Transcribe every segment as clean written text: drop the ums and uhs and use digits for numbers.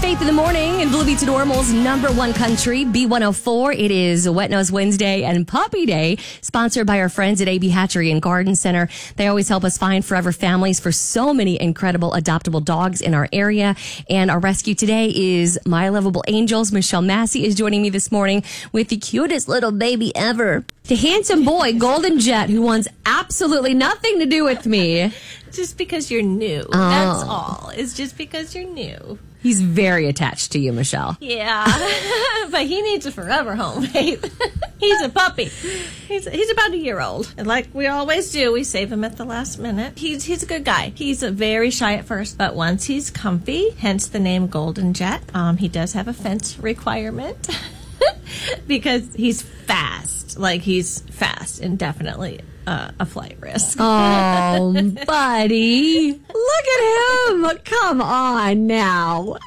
Faith in the Morning in Bloomington Normal's number one country, B104. It is Wet Nose Wednesday and Puppy Day, sponsored by our friends at AB Hatchery and Garden Center. They always help us find forever families for so many incredible adoptable dogs in our area. And our rescue today is My Lovable Angels. Michelle Massey is joining me this morning with the cutest little baby ever. The handsome boy, Golden Jet, who wants absolutely nothing to do with me. Just because you're new. That's all. It's just because you're new. He's very attached to you, Michelle. Yeah, but he needs a forever home, babe. He's a puppy. He's about a year old. And like we always do, we save him at the last minute. He's a good guy. He's very shy at first, but once he's comfy, hence the name Golden Jet, he does have a fence requirement because he's fast. Like, he's fast and definitely a flight risk. Oh, buddy. Look at him. Come on now.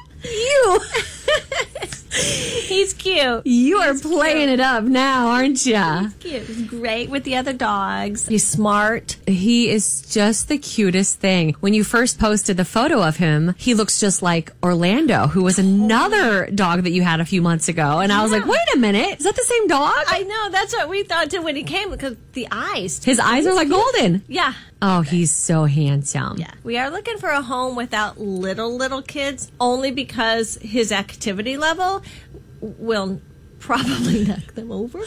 He's cute. You are playing it up now, aren't you? He's cute. He's great with the other dogs. He's smart. He is just the cutest thing. When you first posted the photo of him, he looks just like Orlando, who was another dog that you had a few months ago. And I was like, wait a minute. Is that the same dog? I know. That's what we thought too when he came, because the eyes. His eyes are like golden. Yeah. Oh, he's so handsome. Yeah. We are looking for a home without little kids, only because his activity level will probably knock them over.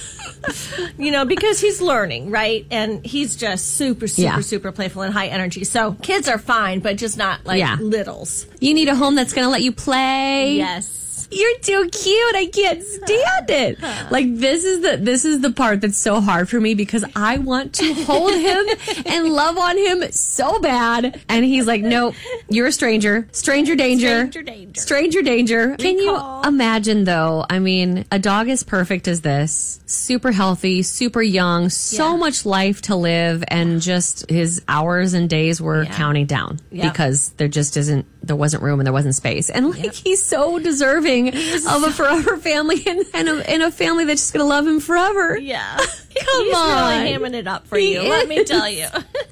Because he's learning, right? And he's just super playful and high energy. So kids are fine, but just not like littles. You need a home that's going to let you play. Yes. You're too cute. I can't stand it. Like, this is the part that's so hard for me, because I want to hold him and love on him so bad. And he's like, nope, you're a stranger. Stranger danger. Stranger danger. Can you imagine, though? I mean, a dog as perfect as this, super healthy, super young, so much life to live, and just his hours and days were counting down because there wasn't room and there wasn't space. And he's so deserving of a forever family and a family that's just going to love him forever. Yeah. He's really hamming it up for you, let me tell you.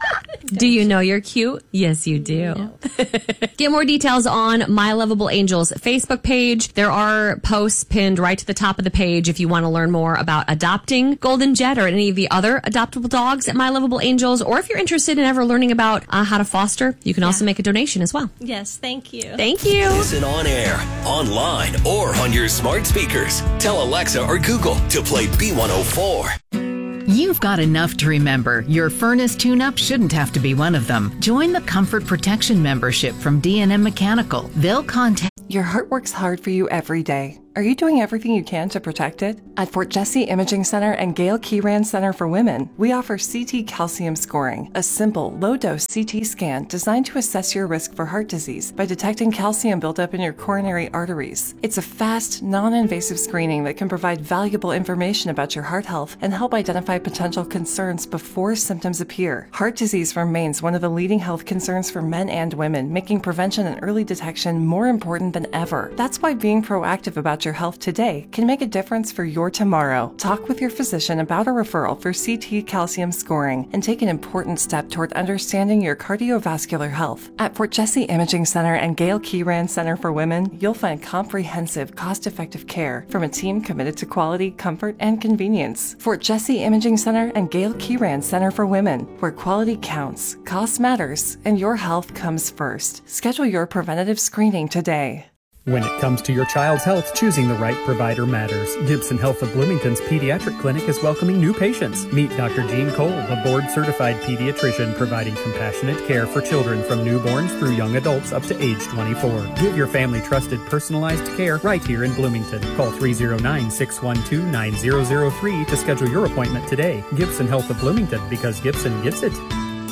Do you know you're cute? Yes, you do. No. Get more details on My Lovable Angels Facebook page. There are posts pinned right to the top of the page if you want to learn more about adopting Golden Jet or any of the other adoptable dogs at My Lovable Angels, or if you're interested in ever learning about how to foster, you can also make a donation as well. Yes, thank you. Thank you. Listen on air, online, or on your smart speakers. Tell Alexa or Google to play B104. You've got enough to remember. Your furnace tune-up shouldn't have to be one of them. Join the Comfort Protection membership from D&M Mechanical. They'll contact... Your heart works hard for you every day. Are you doing everything you can to protect it? At Fort Jesse Imaging Center and Gail Keyran Center for Women, we offer CT calcium scoring, a simple, low-dose CT scan designed to assess your risk for heart disease by detecting calcium buildup in your coronary arteries. It's a fast, non-invasive screening that can provide valuable information about your heart health and help identify potential concerns before symptoms appear. Heart disease remains one of the leading health concerns for men and women, making prevention and early detection more important than ever. That's why being proactive about your health today can make a difference for your tomorrow. Talk with your physician about a referral for CT calcium scoring and take an important step toward understanding your cardiovascular health. At Fort Jesse Imaging Center and Gail Keyran Center for Women, you'll find comprehensive, cost-effective care from a team committed to quality, comfort, and convenience. Fort Jesse Imaging Center and Gail Keyran Center for Women, where quality counts, cost matters, and your health comes first. Schedule your preventative screening today. When it comes to your child's health, choosing the right provider matters. Gibson Health of Bloomington's Pediatric Clinic is welcoming new patients. Meet Dr. Jean Cole, a board-certified pediatrician providing compassionate care for children from newborns through young adults up to age 24. Give your family trusted, personalized care right here in Bloomington. Call 309-612-9003 to schedule your appointment today. Gibson Health of Bloomington, because Gibson gets it.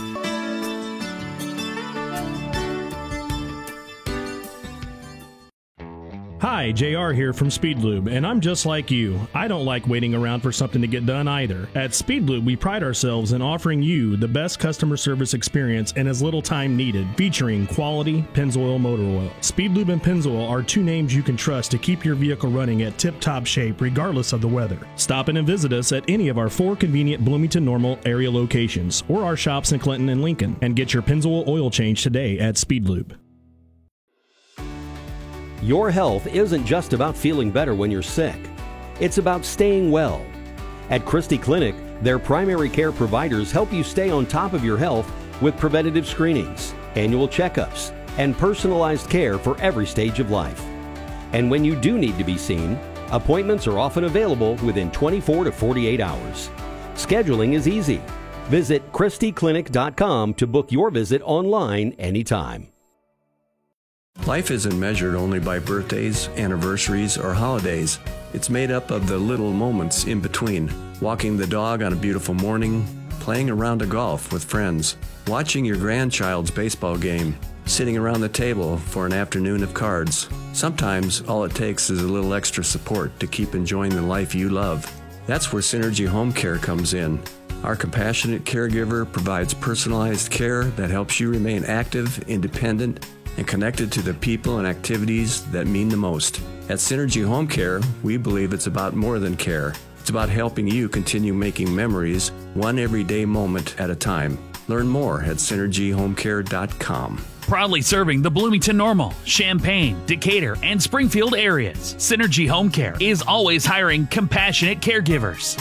Hi, JR here from Speedlube, and I'm just like you. I don't like waiting around for something to get done either. At Speedlube, we pride ourselves in offering you the best customer service experience in as little time needed, featuring quality Pennzoil motor oil. Speedlube and Pennzoil are two names you can trust to keep your vehicle running at tip-top shape regardless of the weather. Stop in and visit us at any of our 4 convenient Bloomington Normal area locations or our shops in Clinton and Lincoln, and get your Pennzoil oil change today at Speedlube. Your health isn't just about feeling better when you're sick. It's about staying well. At Christie Clinic, their primary care providers help you stay on top of your health with preventative screenings, annual checkups, and personalized care for every stage of life. And when you do need to be seen, appointments are often available within 24 to 48 hours. Scheduling is easy. Visit ChristieClinic.com to book your visit online anytime. Life isn't measured only by birthdays, anniversaries, or holidays. It's made up of the little moments in between. Walking the dog on a beautiful morning, playing a round of golf with friends, watching your grandchild's baseball game, sitting around the table for an afternoon of cards. Sometimes all it takes is a little extra support to keep enjoying the life you love. That's where Synergy Home Care comes in. Our compassionate caregiver provides personalized care that helps you remain active, independent, and connected to the people and activities that mean the most. At Synergy Home Care, we believe it's about more than care. It's about helping you continue making memories one everyday moment at a time. Learn more at synergyhomecare.com. Proudly serving the Bloomington Normal, Champaign, Decatur, and Springfield areas, Synergy Home Care is always hiring compassionate caregivers.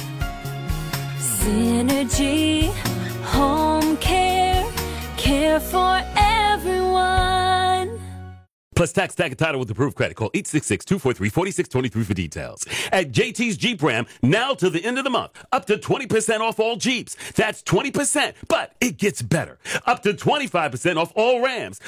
Synergy Home Care, care for everyone. Plus tax, tag, and title with approved credit. Call 866-243-4623 for details. At JT's Jeep Ram, now to the end of the month, up to 20% off all Jeeps. That's 20%, but it gets better. Up to 25% off all Rams.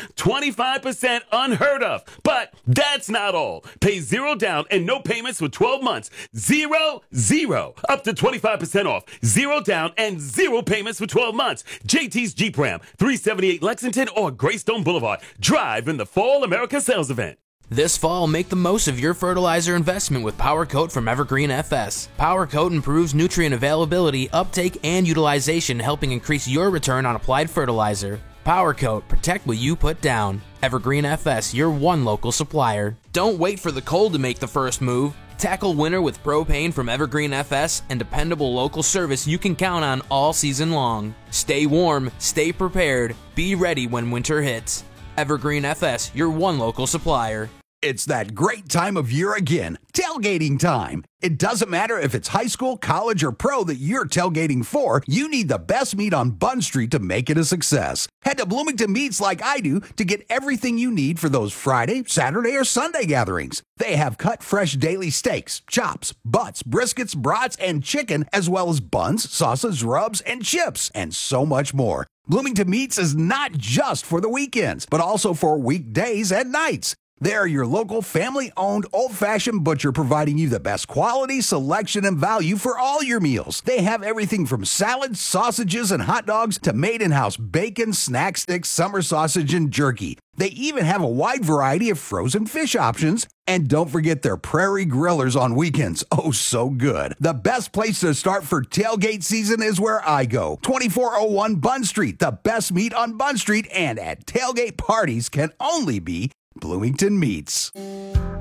25% unheard of. But that's not all. Pay zero down and no payments for 12 months. Zero. Up to 25% off. Zero down and zero payments for 12 months. JT's Jeep Ram, 378 Lexington or Greystone Boulevard. Drive in the Fall America Sales Event. This fall, make the most of your fertilizer investment with Power Coat from Evergreen FS. Power Coat improves nutrient availability, uptake, and utilization, helping increase your return on applied fertilizer. Power Coat, protect what you put down. Evergreen FS, your one local supplier. Don't wait for the cold to make the first move. Tackle winter with propane from Evergreen FS and dependable local service you can count on all season long. Stay warm, stay prepared, be ready when winter hits. Evergreen FS, your one local supplier. It's that great time of year again, tailgating time. It doesn't matter if it's high school, college, or pro that you're tailgating for, you need the best meat on Bunn Street to make it a success. Head to Bloomington Meats like I do to get everything you need for those Friday, Saturday, or Sunday gatherings. They have cut fresh daily steaks, chops, butts, briskets, brats, and chicken, as well as buns, sauces, rubs, and chips, and so much more. Bloomington Meats is not just for the weekends, but also for weekdays and nights. They're your local family-owned old-fashioned butcher providing you the best quality, selection, and value for all your meals. They have everything from salads, sausages, and hot dogs to made-in-house bacon, snack sticks, summer sausage, and jerky. They even have a wide variety of frozen fish options. And don't forget their prairie grillers on weekends. Oh, so good. The best place to start for tailgate season is where I go. 2401 Bunn Street. The best meat on Bunn Street and at tailgate parties can only be Bloomington Meats.